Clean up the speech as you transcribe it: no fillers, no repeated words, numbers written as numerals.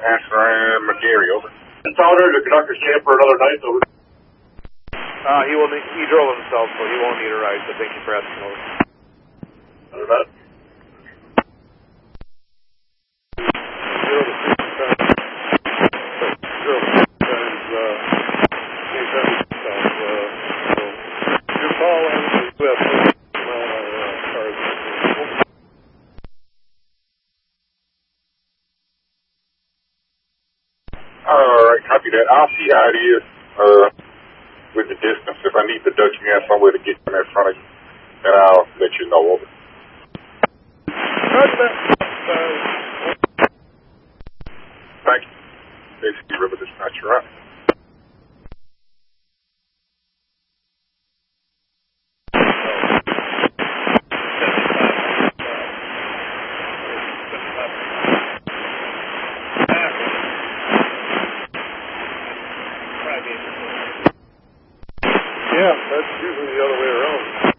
Ashram McGarry, over. Solder to conductor's camp for another night, over. He drove himself, so he won't need a ride, so thank you for asking, over. Over that. Your call on the US. Alright, copy that. I'll see how it is with the distance. If I need to duck you in somewhere to get in front of you, then I'll let you know, over. Thank you. Basically, River Dispatch, you're right. Yeah, that's usually the other way around.